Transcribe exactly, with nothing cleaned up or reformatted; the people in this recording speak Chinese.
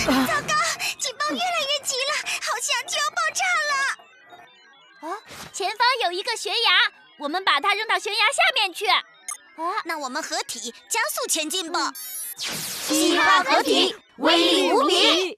糟糕，警报越来越急了，好像就要爆炸了！ 啊，前方有一个悬崖，我们把它扔到悬崖下面去。啊， 那我们合体加速前进吧！ 气化合体，威力无比。